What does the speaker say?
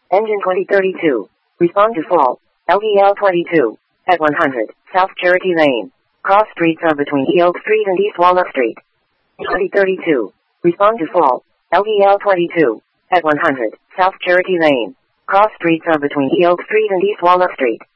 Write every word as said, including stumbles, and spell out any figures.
Engine twenty thirty-two. Respond to fall. L E L twenty-two. At one hundred, South Charity Lane. Cross streets are between E Oak Street and East Walnut Street. twenty thirty-two. Respond to fall. L E L twenty-two. At one hundred, South Charity Lane. Cross streets are between E Oak Street and East Walnut Street.